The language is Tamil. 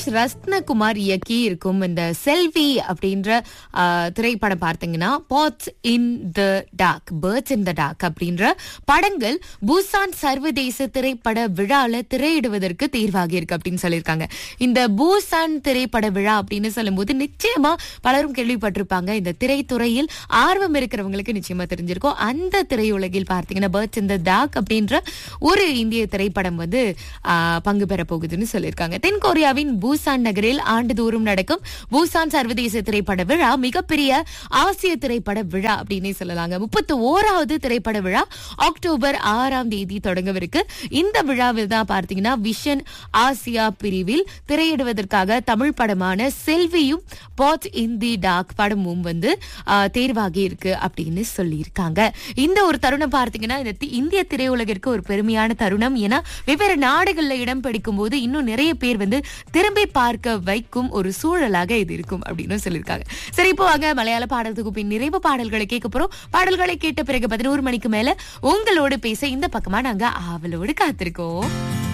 ரத்னகுமார் இயக்கி இருக்கும் இந்த செல்வி அப்படின்ற திரைப்படம் பார்த்தீங்கன்னா pots in the dark, birds in the dark அப்படின்ற படங்கள் பூசான் சர்வதேச திரைப்பட விழால திரையிடுவதற்கு தேர்வாகி இருக்கு அப்படின்னு சொல்லியிருக்காங்க. இந்த பூசான் திரைப்பட விழா அப்படின்னு சொல்லும்போது நிச்சயமா பலரும் கேள்விப்பட்டிருப்பாங்க. இந்த திரைத்துறையில் ஆர்வம் இருக்கிறவங்களுக்கு நிச்சயமா தெரிஞ்சிருக்கும். அந்த திரையுலகில் பார்த்தீங்கன்னா பேர்ட்ஸ் இன் த டார்க் அப்படின்ற ஒரு இந்திய திரைப்படம் வந்து பங்கு பெற போகுதுன்னு சொல்லியிருக்காங்க. தென்கொரியாவின் பூசான் நகரில் ஆண்டுதோறும் நடக்கும் பூசான் சர்வதேச திரைப்பட விழா மிகப்பெரிய ஆசிய திரைப்பட விழா அப்படின்னு சொல்லலாங்க. 31வது திரைப்பட விழா அக்டோபர் 6ஆம் தேதி தொடங்கவிருக்கு. இந்த விழாவில் தான் பார்த்தீங்கன்னா விஷன் ஆசியா பிரிவில் திரையிடுவதற்காக தமிழ் படமான செல்வியும் பாட்ஸ் இன் தி டார்க் படமும் வந்து தேர்வாகி இருக்கு அப்படின்னு சொல்லியிருக்காங்க. இந்த ஒரு தருணம் பார்த்தீங்கன்னா இந்திய திரையுலகிற்கு ஒரு பெருமையான தருணம். ஏன்னா வெவ்வேறு நாடுகள்ல இடம் பிடிக்கும் போது இன்னும் நிறைய பேர் வந்து திரும்பி பார்க்க வைக்கும் ஒரு சூழலாக இது இருக்கும் அப்படின்னு சொல்லியிருக்காங்க. சரி, இப்போ வாங்க மலையாள பாடல் தொகுப்பின் நிறைவு பாடல்களை கேட்க போறோம். பாடல்களை கேட்ட பிறகு 11 மணிக்கு மேல உங்களோடு பேச இந்த பக்கமா நாங்க ஆவலோடு காத்திருக்கோம்.